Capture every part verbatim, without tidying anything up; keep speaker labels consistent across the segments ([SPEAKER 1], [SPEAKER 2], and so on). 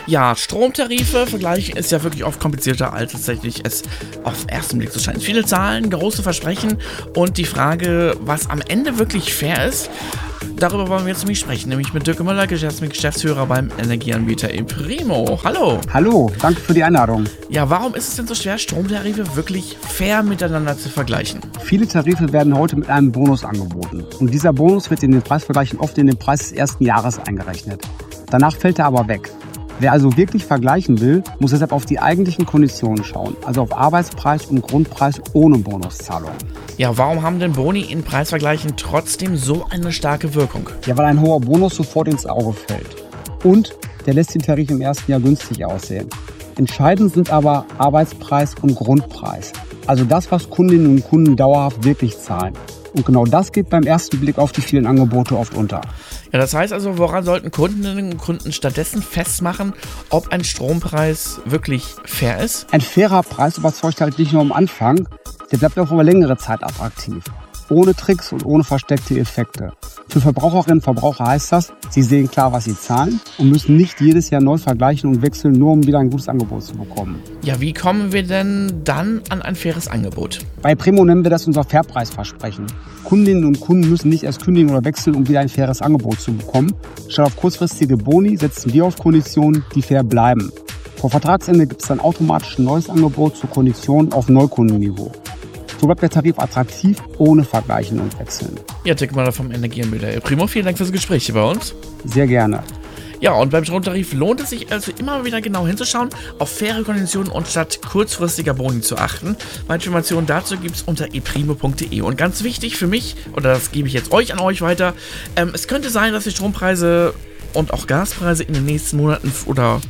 [SPEAKER 1] Ja, Stromtarife vergleichen ist ja wirklich oft komplizierter, als tatsächlich es auf den ersten Blick zu scheint. Viele Zahlen, große Versprechen und die Frage, was am Ende wirklich fair ist, darüber wollen wir jetzt nämlich sprechen, nämlich mit Dirk Müller, Geschäftsführer beim Energieanbieter ePrimo. Hallo.
[SPEAKER 2] Hallo, danke für die Einladung.
[SPEAKER 1] Ja, warum ist es denn so schwer, Stromtarife wirklich fair miteinander zu vergleichen?
[SPEAKER 2] Viele Tarife werden heute mit einem Bonus angeboten. Und dieser Bonus wird in den Preisvergleichen oft in den Preis des ersten Jahres eingerechnet. Danach fällt er aber weg. Wer also wirklich vergleichen will, muss deshalb auf die eigentlichen Konditionen schauen, also auf Arbeitspreis und Grundpreis ohne Bonuszahlung.
[SPEAKER 1] Ja, warum haben denn Boni in Preisvergleichen trotzdem so eine starke Wirkung?
[SPEAKER 2] Ja, weil ein hoher Bonus sofort ins Auge fällt. Und der lässt den Tarif im ersten Jahr günstig aussehen. Entscheidend sind aber Arbeitspreis und Grundpreis. Also das, was Kundinnen und Kunden dauerhaft wirklich zahlen. Und genau das geht beim ersten Blick auf die vielen Angebote oft unter.
[SPEAKER 1] Ja, das heißt also, woran sollten Kundinnen und Kunden stattdessen festmachen, ob ein Strompreis wirklich fair ist?
[SPEAKER 2] Ein fairer Preis überzeugt halt nicht nur am Anfang, der bleibt auch über längere Zeit attraktiv. Ohne Tricks und ohne versteckte Effekte. Für Verbraucherinnen und Verbraucher heißt das, sie sehen klar, was sie zahlen und müssen nicht jedes Jahr neu vergleichen und wechseln, nur um wieder ein gutes Angebot zu bekommen.
[SPEAKER 1] Ja, wie kommen wir denn dann an ein faires Angebot?
[SPEAKER 2] Bei ePrimo nennen wir das unser Fairpreisversprechen. Kundinnen und Kunden müssen nicht erst kündigen oder wechseln, um wieder ein faires Angebot zu bekommen. Statt auf kurzfristige Boni setzen wir auf Konditionen, die fair bleiben. Vor Vertragsende gibt es dann automatisch ein neues Angebot zur Kondition auf Neukundenniveau. So bleibt der Tarif attraktiv, ohne Vergleichen und Wechseln.
[SPEAKER 1] Ja, Dirk Müller vom Energieanbieter ePrimo, vielen Dank fürs Gespräch hier bei uns.
[SPEAKER 2] Sehr gerne.
[SPEAKER 1] Ja, und beim Stromtarif lohnt es sich also immer wieder genau hinzuschauen, auf faire Konditionen und statt kurzfristiger Boni zu achten. Weitere Informationen dazu gibt es unter eprimo punkt de. Und ganz wichtig für mich, oder das gebe ich jetzt euch an euch weiter, ähm, es könnte sein, dass die Strompreise und auch Gaspreise in den nächsten Monaten oder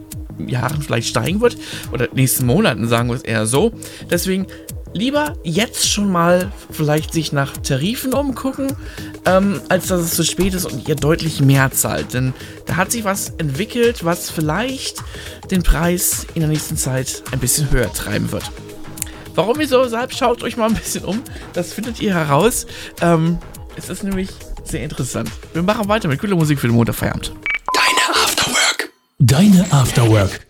[SPEAKER 1] Jahren vielleicht steigen wird. Oder nächsten Monaten, sagen wir es eher so. Deswegen lieber jetzt schon mal vielleicht sich nach Tarifen umgucken, ähm, als dass es zu spät ist und ihr deutlich mehr zahlt. Denn da hat sich was entwickelt, was vielleicht den Preis in der nächsten Zeit ein bisschen höher treiben wird. Warum, wieso, weshalb, schaut euch mal ein bisschen um. Das findet ihr heraus. Ähm, es ist nämlich sehr interessant. Wir machen weiter mit cooler Musik für den Montagfeierabend.
[SPEAKER 3] Deine Afterwork. Deine Afterwork.